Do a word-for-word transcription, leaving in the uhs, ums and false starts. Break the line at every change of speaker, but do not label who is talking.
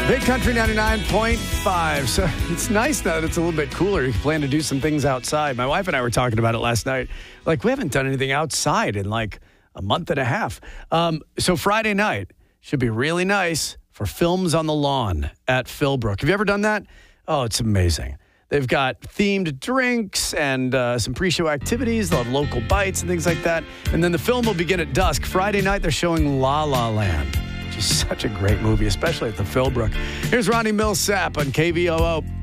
Big Country ninety-nine point five. So it's nice now that it's a little bit cooler. You plan to do some things outside. My wife and I were talking about it last night. Like, we haven't done anything outside in like a month and a half. Um, so Friday night should be really nice for Films on the Lawn at Philbrook. Have you ever done that? Oh, it's amazing. They've got themed drinks and uh, some pre-show activities. They'll have local bites and things like that. And then the film will begin at dusk. Friday night, they're showing La La Land, which is such a great movie, especially at the Philbrook. Here's Ronnie Millsap on K V O O.